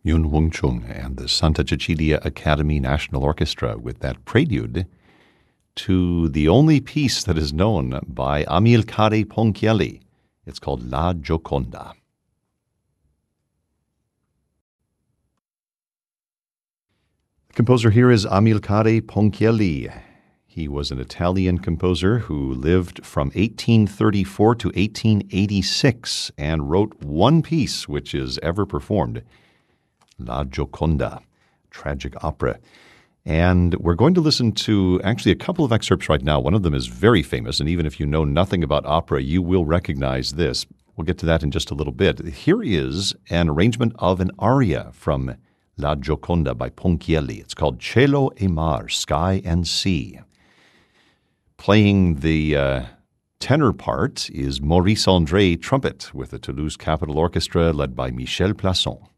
Yun Wung Chung and the Santa Cecilia Academy National Orchestra with that prelude to the only piece that is known by Amilcare Ponchielli. It's called La Gioconda. The composer here is Amilcare Ponchielli. He was an Italian composer who lived from 1834 to 1886 and wrote one piece which is ever performed, La Gioconda, tragic opera. And we're going to listen to actually a couple of excerpts right now. One of them is very famous, and even if you know nothing about opera, you will recognize this. We'll get to that in just a little bit. Here is an arrangement of an aria from La Gioconda by Ponchielli. It's called Cielo e Mar, Sky and Sea. Playing the tenor part is Maurice André, trumpet, with the Toulouse Capitol Orchestra led by Michel Plasson.